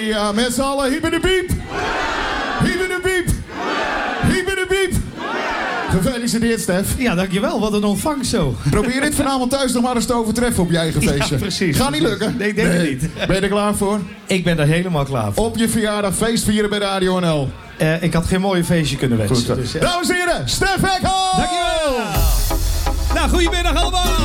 Ja, met z'n allen, hiep in de piep. Hiep in de piep. Hiep in de piep. Gefeliciteerd, Stef. Ja, dankjewel. Wat een ontvangst zo. Probeer dit vanavond thuis nog maar eens te overtreffen op je eigen feestje. Ja, precies. Gaat niet lukken? Nee, ik denk het niet. Ben je er klaar voor? Ik ben er helemaal klaar voor. Op je verjaardag feest vieren bij Radio NL. Ik had geen mooie feestje kunnen wensen. Goed zo. Dus, Dames en heren, Stef Ekhoff! dankjewel. Nou, goedemiddag allemaal.